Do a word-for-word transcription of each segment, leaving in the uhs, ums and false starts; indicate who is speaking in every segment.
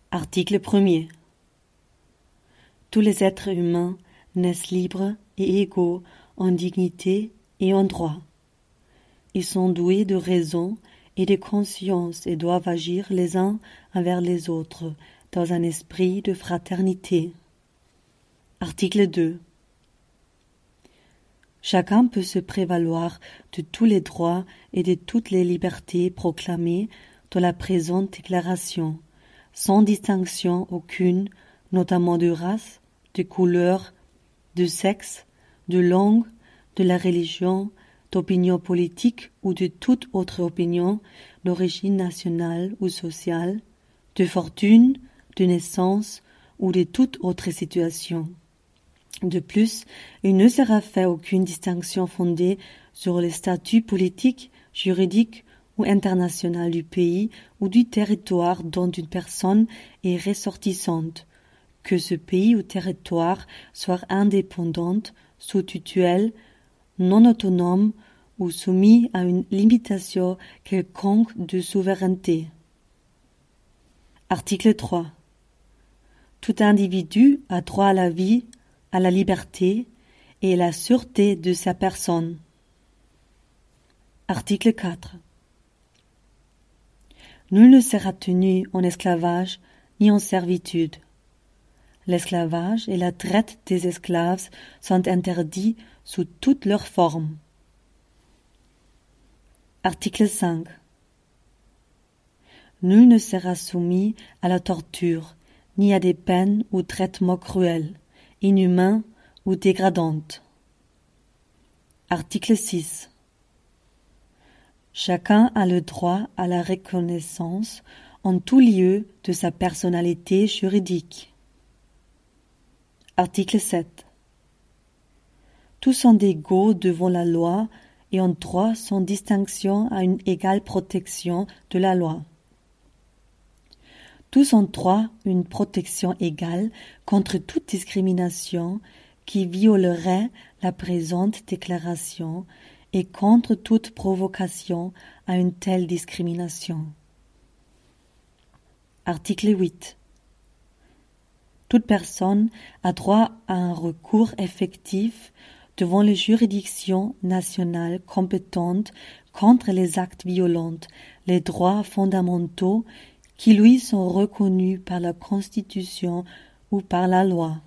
Speaker 1: Article premier. Tous les êtres humains naissent libres et égaux en dignité et en droit. Ils sont doués de raison et de conscience et doivent agir les uns envers les autres dans un esprit de fraternité. Article deux. Chacun peut se prévaloir de tous les droits et de toutes les libertés proclamées dans la présente déclaration, sans distinction aucune, notamment de race, de couleur, de sexe, de langue, de la religion, d'opinion politique ou de toute autre opinion d'origine nationale ou sociale, de fortune, de naissance ou de toute autre situation. De plus, il ne sera fait aucune distinction fondée sur le statut politique, juridique ou international du pays ou du territoire dont une personne est ressortissante, que ce pays ou territoire soit indépendante, sous tutelle, non autonome ou soumis à une limitation quelconque de souveraineté. Article trois. Tout individu a droit à la vie, à la liberté et à la sûreté de sa personne. Article quatre. Nul ne sera tenu en esclavage ni en servitude. L'esclavage et la traite des esclaves sont interdits sous toutes leurs formes. Article cinq. Nul ne sera soumis à la torture, ni à des peines ou traitements cruels, inhumains ou dégradantes. Article six. Chacun a le droit à la reconnaissance en tout lieu de sa personnalité juridique. Article sept. Tous sont égaux devant la loi et ont droit sans distinction à une égale protection de la loi. Tous ont droit à une protection égale contre toute discrimination qui violerait la présente déclaration et contre toute provocation à une telle discrimination. Article huit. Toute personne a droit à un recours effectif devant les juridictions nationales compétentes contre les actes violents, les droits fondamentaux qui lui sont reconnus par la Constitution ou par la loi.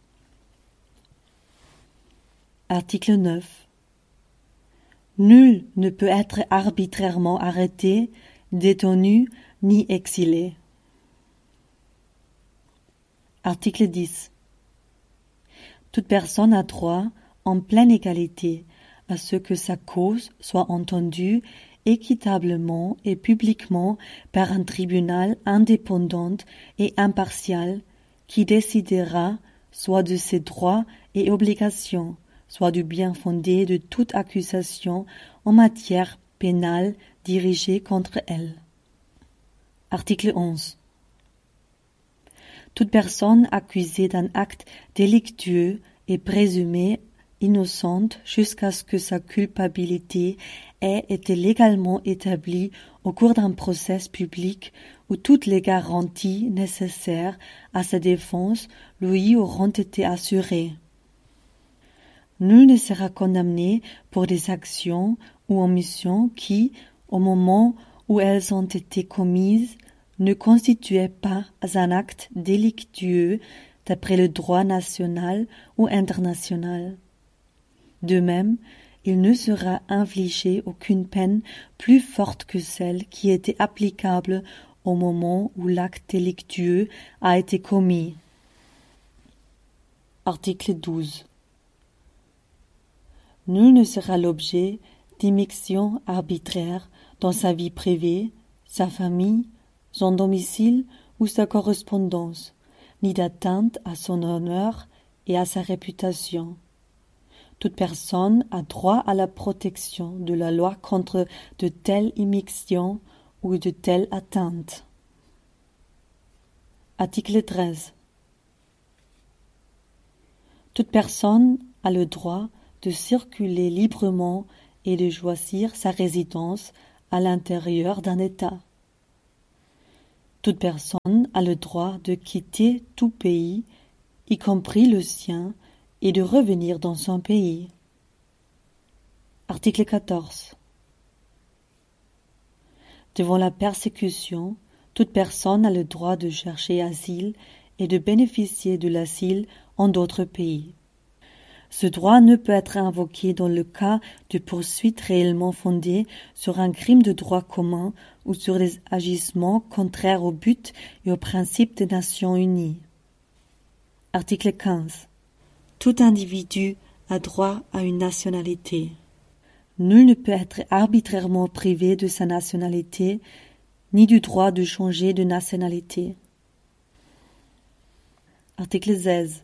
Speaker 1: Article neuf. Nul ne peut être arbitrairement arrêté, détenu ni exilé. Article dix. Toute personne a droit, en pleine égalité, à ce que sa cause soit entendue équitablement et publiquement par un tribunal indépendant et impartial qui décidera soit de ses droits et obligations, soit du bien fondé de toute accusation en matière pénale dirigée contre elle. Article onze. Toute personne accusée d'un acte délictueux est présumée innocente jusqu'à ce que sa culpabilité ait été légalement établie au cours d'un procès public où toutes les garanties nécessaires à sa défense lui auront été assurées. Nul ne sera condamné pour des actions ou omissions qui, au moment où elles ont été commises, ne constituaient pas un acte délictueux d'après le droit national ou international. De même, il ne sera infligé aucune peine plus forte que celle qui était applicable au moment où l'acte délictueux a été commis. Article douze. Nul ne sera l'objet d'immixtion arbitraire dans sa vie privée, sa famille, son domicile ou sa correspondance, ni d'atteinte à son honneur et à sa réputation. Toute personne a droit à la protection de la loi contre de telles immixtions ou de telles atteintes. Article treize. Toute personne a le droit de circuler librement et de choisir sa résidence à l'intérieur d'un État. Toute personne a le droit de quitter tout pays, y compris le sien, et de revenir dans son pays. Article quatorze. Devant la persécution, toute personne a le droit de chercher asile et de bénéficier de l'asile en d'autres pays. Ce droit ne peut être invoqué dans le cas de poursuites réellement fondées sur un crime de droit commun ou sur des agissements contraires au but et aux principes des Nations unies. Article quinze. Tout individu a droit à une nationalité. Nul ne peut être arbitrairement privé de sa nationalité, ni du droit de changer de nationalité. Article seize.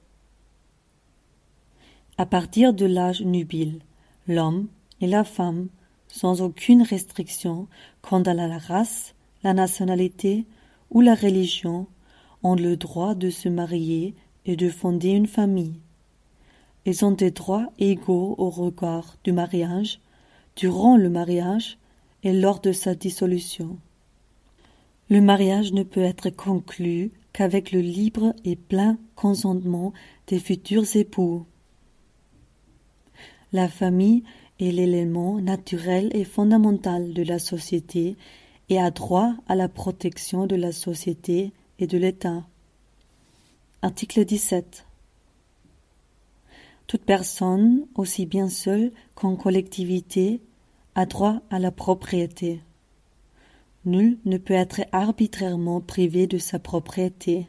Speaker 1: À partir de l'âge nubile, l'homme et la femme, sans aucune restriction quant à la race, la nationalité ou la religion, ont le droit de se marier et de fonder une famille. Ils ont des droits égaux au regard du mariage, durant le mariage et lors de sa dissolution. Le mariage ne peut être conclu qu'avec le libre et plein consentement des futurs époux. La famille est l'élément naturel et fondamental de la société et a droit à la protection de la société et de l'État. Article dix-sept. Toute personne, aussi bien seule qu'en collectivité, a droit à la propriété. Nul ne peut être arbitrairement privé de sa propriété.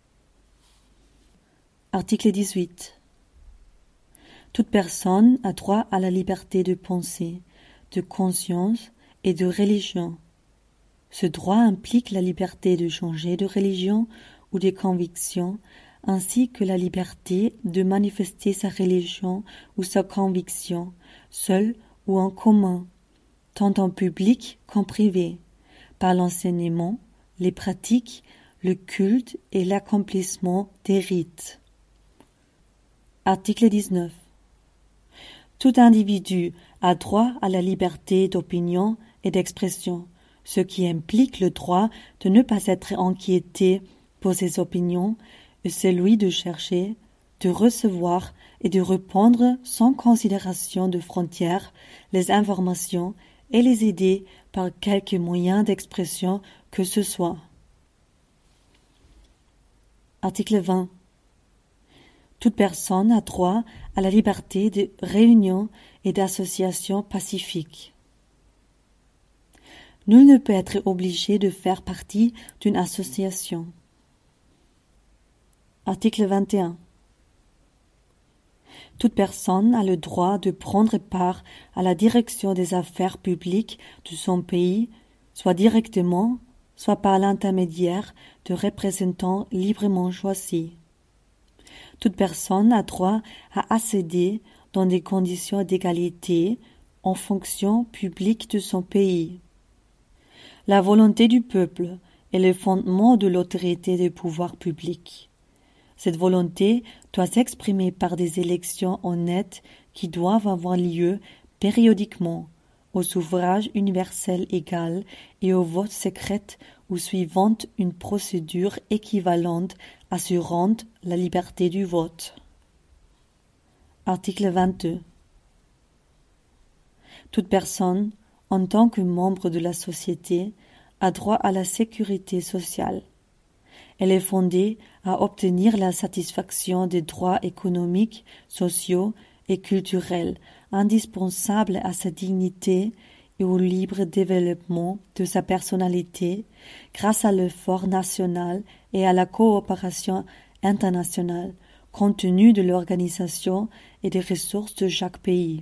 Speaker 1: Article dix-huit. Toute personne a droit à la liberté de pensée, de conscience et de religion. Ce droit implique la liberté de changer de religion ou de conviction, ainsi que la liberté de manifester sa religion ou sa conviction, seule ou en commun, tant en public qu'en privé, par l'enseignement, les pratiques, le culte et l'accomplissement des rites. Article dix-neuf. Tout individu a droit à la liberté d'opinion et d'expression, ce qui implique le droit de ne pas être inquiété pour ses opinions et celui de chercher, de recevoir et de répondre sans considération de frontières les informations et les idées par quelque moyen d'expression que ce soit. Article vingt. Toute personne a droit à la liberté de réunion et d'association pacifique. Nul ne peut être obligé de faire partie d'une association. Article vingt et un. Toute personne a le droit de prendre part à la direction des affaires publiques de son pays, soit directement, soit par l'intermédiaire de représentants librement choisis. Toute personne a droit à accéder dans des conditions d'égalité en fonction publique de son pays. La volonté du peuple est le fondement de l'autorité des pouvoirs publics. Cette volonté doit s'exprimer par des élections honnêtes qui doivent avoir lieu périodiquement, au suffrage universel égal et au vote secret ou suivant une procédure équivalente assurant la liberté du vote. Article vingt-deux. Toute personne, en tant que membre de la société, a droit à la sécurité sociale. Elle est fondée à obtenir la satisfaction des droits économiques, sociaux et culturels indispensables à sa dignité et au libre développement de sa personnalité grâce à l'effort national et à la coopération internationale, compte tenu de l'organisation et des ressources de chaque pays.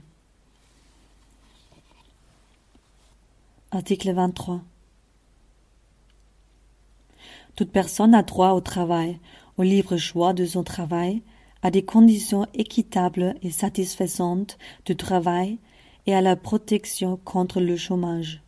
Speaker 1: Article vingt-trois. Toute personne a droit au travail, au libre choix de son travail, à des conditions équitables et satisfaisantes de travail et à la protection contre le chômage.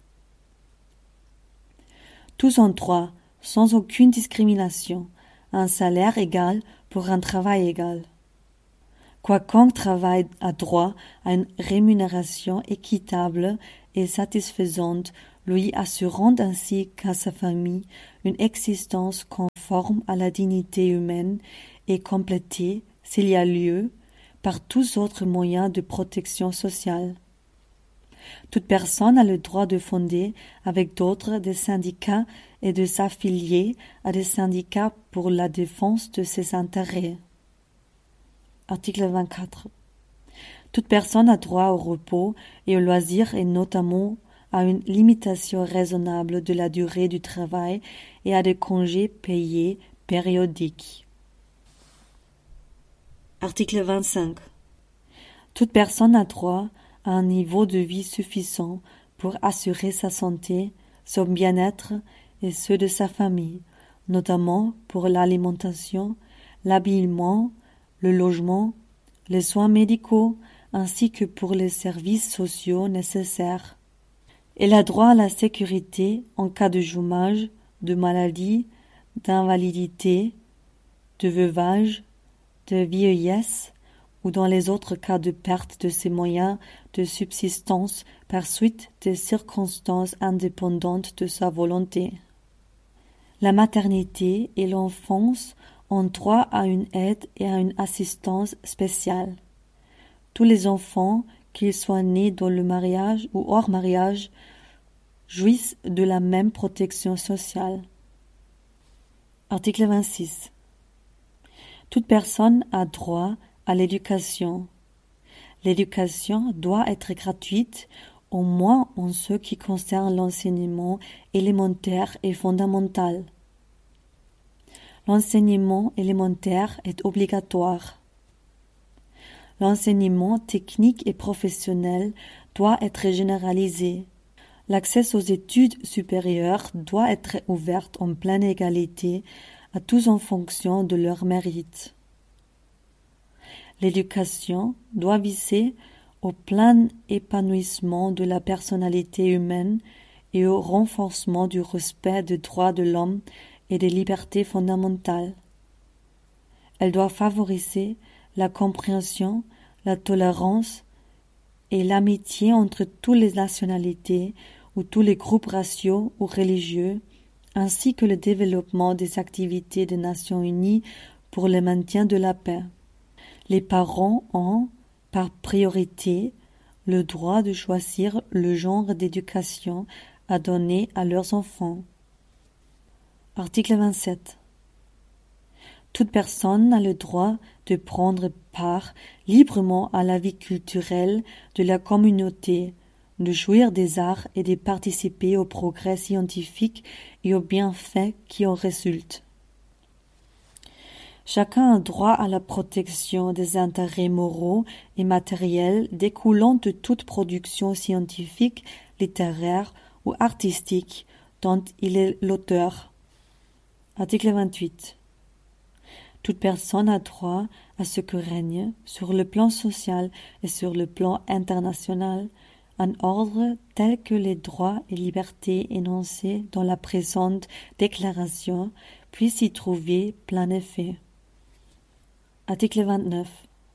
Speaker 1: Tous ont droit, sans aucune discrimination, à un salaire égal pour un travail égal. Quiconque travaille a droit à une rémunération équitable et satisfaisante lui assurant ainsi qu'à sa famille une existence conforme à la dignité humaine et complétée, s'il y a lieu, par tous autres moyens de protection sociale. Toute personne a le droit de fonder avec d'autres des syndicats et de s'affilier à des syndicats pour la défense de ses intérêts. Article vingt-quatre. Toute personne a droit au repos et au loisir et notamment à une limitation raisonnable de la durée du travail et à des congés payés périodiques. Article vingt-cinq. Toute personne a droit à un niveau de vie suffisant pour assurer sa santé, son bien-être et ceux de sa famille, notamment pour l'alimentation, l'habillement, le logement, les soins médicaux, ainsi que pour les services sociaux nécessaires. Elle a droit à la sécurité en cas de chômage, de maladie, d'invalidité, de veuvage, de vieillesse ou dans les autres cas de perte de ses moyens de subsistance par suite des circonstances indépendantes de sa volonté. La maternité et l'enfance ont droit à une aide et à une assistance spéciale. Tous les enfants, qu'ils soient nés dans le mariage ou hors mariage, jouissent de la même protection sociale. Article vingt-six. Toute personne a droit à l'éducation. L'éducation doit être gratuite, au moins en ce qui concerne l'enseignement élémentaire et fondamental. L'enseignement élémentaire est obligatoire. L'enseignement technique et professionnel doit être généralisé. L'accès aux études supérieures doit être ouvert en pleine égalité à tous en fonction de leur mérite. L'éducation doit viser au plein épanouissement de la personnalité humaine et au renforcement du respect des droits de l'homme et des libertés fondamentales. Elle doit favoriser la compréhension, la tolérance et l'amitié entre toutes les nationalités ou tous les groupes raciaux ou religieux, ainsi que le développement des activités des Nations Unies pour le maintien de la paix. Les parents ont, par priorité, le droit de choisir le genre d'éducation à donner à leurs enfants. Article vingt-sept. Toute personne a le droit de prendre part librement à la vie culturelle de la communauté, de jouir des arts et de participer au progrès scientifique et aux bienfaits qui en résultent. Chacun a droit à la protection des intérêts moraux et matériels découlant de toute production scientifique, littéraire ou artistique dont il est l'auteur. Article vingt-huit. Toute personne a droit à ce que règne, sur le plan social et sur le plan international, un ordre tel que les droits et libertés énoncés dans la présente déclaration puissent y trouver plein effet. Article vingt-neuf.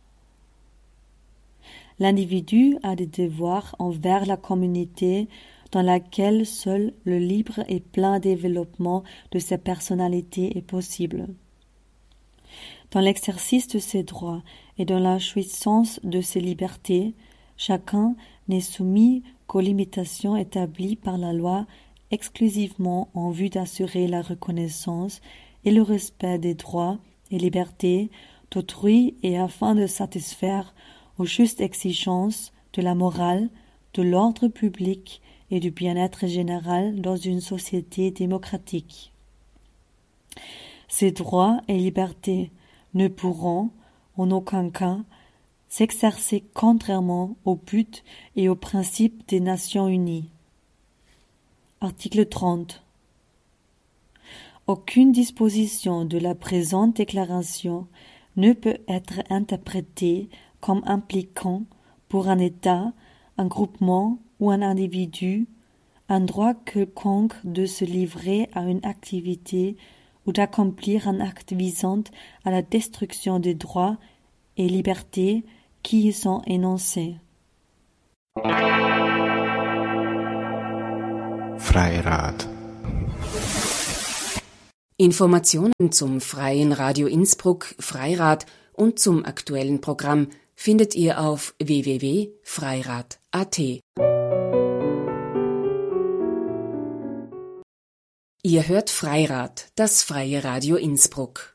Speaker 1: L'individu a des devoirs envers la communauté dans laquelle seul le libre et plein développement de sa personnalité est possible. Dans l'exercice de ses droits et dans la jouissance de ses libertés, chacun n'est soumis qu'aux limitations établies par la loi exclusivement en vue d'assurer la reconnaissance et le respect des droits et libertés d'autrui et afin de satisfaire aux justes exigences de la morale, de l'ordre public et du bien-être général dans une société démocratique. Ces droits et libertés ne pourront, en aucun cas, s'exercer contrairement au but et aux principes des Nations Unies. Article trente. Aucune disposition de la présente déclaration ne peut être interprétée comme impliquant pour un État, un groupement ou un individu un droit quelconque de se livrer à une activité ou d'accomplir un acte visant à la destruction des droits et libertés qui y sont énoncés.
Speaker 2: Freirad.
Speaker 3: Informationen zum Freien Radio Innsbruck Freirad und zum aktuellen Programm findet ihr auf w w w punkt freirad punkt a t. Ihr hört Freirad, das Freie Radio Innsbruck.